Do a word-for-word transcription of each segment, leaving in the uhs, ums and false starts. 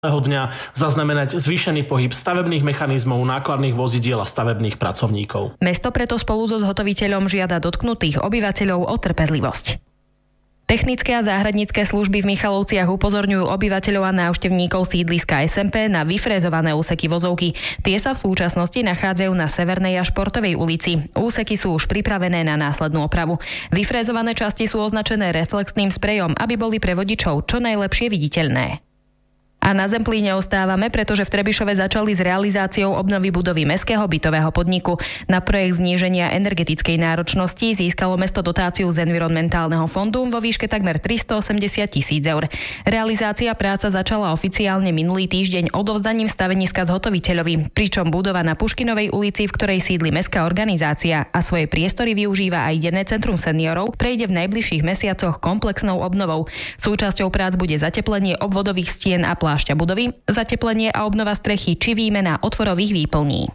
dňa zaznamenať zvýšený pohyb stavebných mechanizmov, nákladných vozidiel a stavebných pracovníkov. Mesto preto spolu so zhotoviteľom žiada dotknutých obyvateľov o trpezlivosť. Technické a záhradnícke služby v Michalovciach upozorňujú obyvateľov a návštevníkov sídliska es em pé na vyfrézované úseky vozovky. Tie sa v súčasnosti nachádzajú na Severnej a Športovej ulici. Úseky sú už pripravené na následnú opravu. Vyfrézované časti sú označené reflexným sprejom, aby boli pre vodičov čo najlepšie viditeľné. A na Zemplíne ostávame, pretože v Trebišove začali s realizáciou obnovy budovy mestského bytového podniku. Na projekt zníženia energetickej náročnosti získalo mesto dotáciu z environmentálneho fondu vo výške takmer tristoosemdesiat tisíc eur. Realizácia práca začala oficiálne minulý týždeň odovzdaním staveniska zhotoviteľovi, pričom budova na Puškinovej ulici, v ktorej sídli mestská organizácia a svoje priestory využíva aj denné centrum seniorov, prejde v najbližších mesiacoch komplexnou obnovou. Súčasťou prác bude zateplenie obvodových stien a plášťa budovy, zateplenie a obnova strechy či výmena otvorových výplní.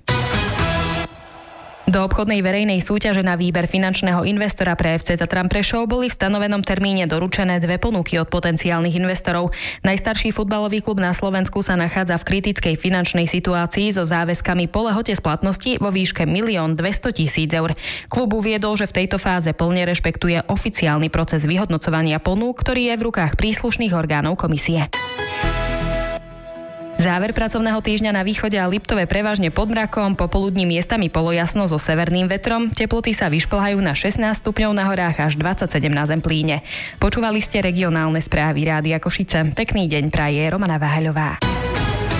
Do obchodnej verejnej súťaže na výber finančného investora pre ef cé Tatran Prešov boli v stanovenom termíne doručené dve ponuky od potenciálnych investorov. Najstarší futbalový klub na Slovensku sa nachádza v kritickej finančnej situácii so záväzkami po lehote splatnosti vo výške milión dvestotisíc eur. Klub uviedol, že v tejto fáze plne rešpektuje oficiálny proces vyhodnocovania ponúk, ktorý je v rukách príslušných orgánov komisie. Záver pracovného týždňa na východe a Liptove prevažne pod mrakom, popoludní miestami polojasno so severným vetrom, teploty sa vyšplhajú na šestnásť stupňov na horách až dvadsaťsedem na Zemplíne. Počúvali ste regionálne správy Rádia Košice. Pekný deň praje Romana Váhaľová.